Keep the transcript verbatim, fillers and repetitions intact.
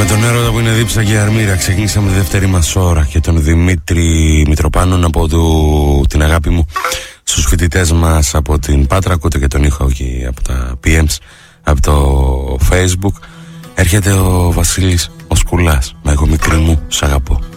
τον έρωτα που είναι δίψα και αρμύρα ξεκίνησαμε τη δεύτερη μας ώρα και τον Δημήτρη Μητροπάνων από του, την αγάπη μου στους φοιτητές μας από την Πάτρα. Ακούτε και τον ήχο εκεί από τα πι εμς, από το Facebook. Έρχεται ο Βασίλης ο Σκουλάς με εγώ μικρή μου σ' αγαπώ.